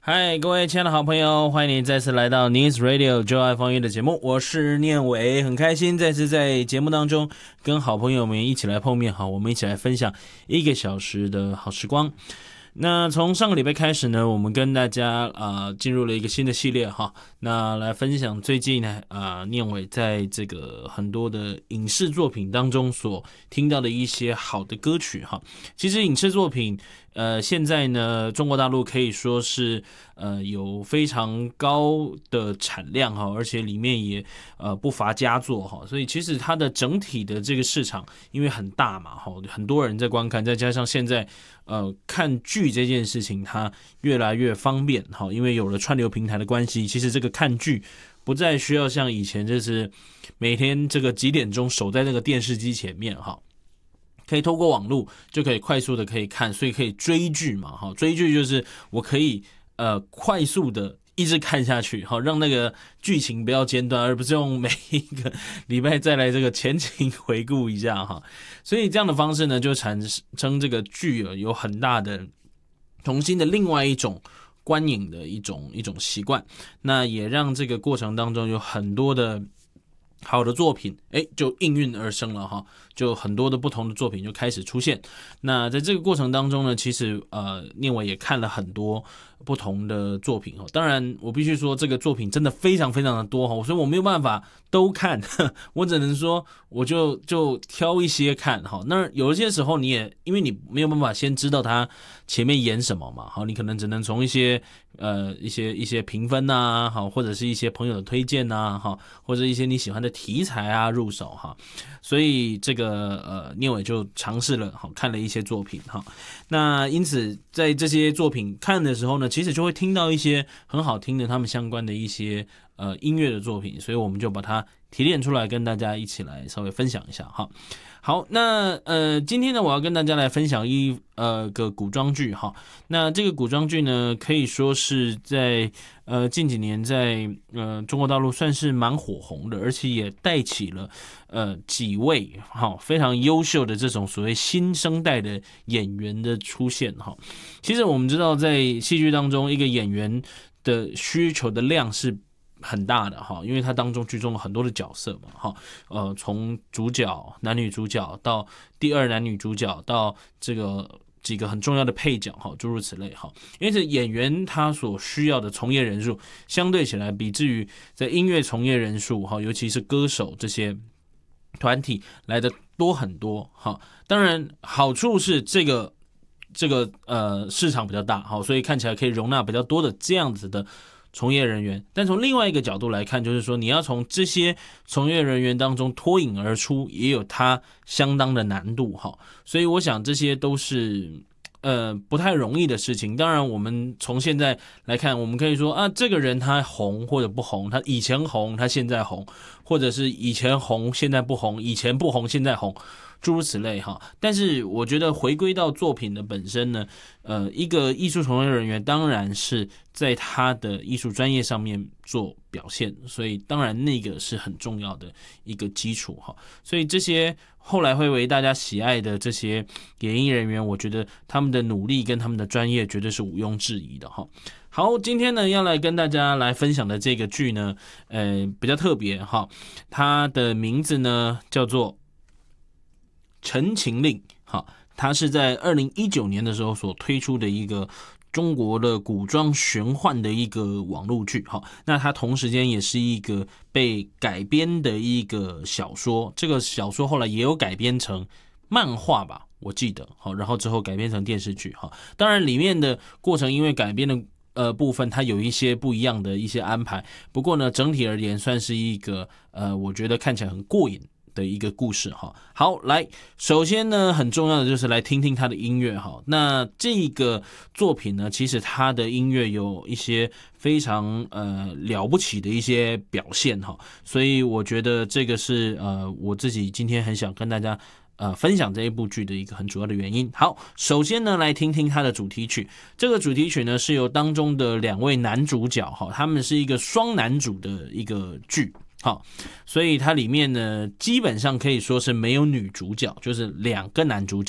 嗨，各位亲爱的好朋友，欢迎你再次来到 News Radio 就爱方言的节目，我是念伟，很开心再次在节目当中跟好朋友们一起来碰面，好，我们一起来分享1个小时的好时光。那从上个礼拜开始呢，我们跟大家进入了一个新的系列哈，那来分享最近呢念伟在这个很多的影视作品当中所听到的一些好的歌曲哈。其实影视作品现在呢，中国大陆可以说是有非常高的产量哈，而且里面也不乏佳作哈，所以其实它的整体的这个市场因为很大嘛哈，很多人在观看，再加上现在看剧这件事情它越来越方便哈，因为有了串流平台的关系，其实这个看剧不再需要像以前就是每天这个几点钟守在那个电视机前面哈。可以透过网络就可以快速的可以看，所以可以追剧嘛，哈，追剧就是我可以快速的一直看下去，好让那个剧情不要间断，而不是用每一个礼拜再来这个前情回顾一下哈，所以这样的方式呢，就产生这个剧有很大的重新的另外一种观影的一种习惯，那也让这个过程当中有很多的好的作品就应运而生了哈，就很多的不同的作品就开始出现。那在这个过程当中呢，其实念伟也看了很多不同的作品哈。当然我必须说这个作品真的非常非常的多哈，所以我没有办法都看，我只能说我就挑一些看哈。那有一些时候你也因为你没有办法先知道他前面演什么嘛，好，你可能只能从一些评分啊，好，或者是一些朋友的推荐啊，好，或者一些你喜欢的题材啊入手哈，所以这个念伟就尝试了，好，看了一些作品哈。那因此在这些作品看的时候呢，其实就会听到一些很好听的他们相关的一些音乐的作品，所以我们就把它提炼出来跟大家一起来稍微分享一下哈。好，那今天呢，我要跟大家来分享一个古装剧哈。那这个古装剧呢，可以说是在近几年在中国大陆算是蛮火红的，而且也带起了几位非常优秀的这种所谓新生代的演员的出现哈。其实我们知道，在戏剧当中，一个演员的需求的量是很大的哈，因为它当中剧中了很多的角色嘛哈，从主角男女主角到第二男女主角到这个几个很重要的配角哈，诸如此类哈。因此演员他所需要的从业人数相对起来，比至于在音乐从业人数哈，尤其是歌手这些团体来的多很多哈。当然好处是这个市场比较大哈，所以看起来可以容纳比较多的这样子的从业人员，但从另外一个角度来看，就是说你要从这些从业人员当中脱颖而出，也有它相当的难度哈。所以我想这些都是不太容易的事情。当然我们从现在来看，我们可以说这个人他红或者不红，他以前红他现在红，或者是以前红现在不红，以前不红现在红，诸如此类哈。但是我觉得回归到作品的本身呢，一个艺术从业人员当然是在他的艺术专业上面做表现，所以当然那个是很重要的一个基础哈。所以这些后来会为大家喜爱的这些演艺人员，我觉得他们的努力跟他们的专业绝对是毋庸置疑的哈。好，今天呢要来跟大家来分享的这个剧呢，比较特别哈，它的名字呢叫做《陈情令》哈，它是在2019年的时候所推出的一个中国的古装玄幻的一个网络剧哈。那它同时间也是一个被改编的一个小说，这个小说后来也有改编成漫画吧，我记得好，然后之后改编成电视剧哈。当然里面的过程因为改编的部分它有一些不一样的一些安排，不过呢整体而言算是一个我觉得看起来很过瘾的一个故事哈。好，来，首先呢很重要的就是来听听他的音乐哈。那这个作品呢，其实他的音乐有一些非常了不起的一些表现哈，所以我觉得这个是我自己今天很想跟大家分享这一部剧的一个很主要的原因。好，首先呢来听听它的主题曲。这个主题曲呢是由当中的2位男主角哈，他们是一个双男主的一个剧。好，所以它里面呢基本上可以说是没有女主角，就是2个男主角，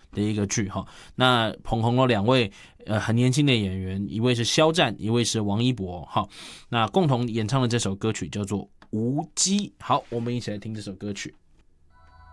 的一个剧哈。那捧红了2位很年轻的演员，一位是肖战，一位是王一博哈。那共同演唱的这首歌曲叫做《无羁》。好，我们一起来听这首歌曲。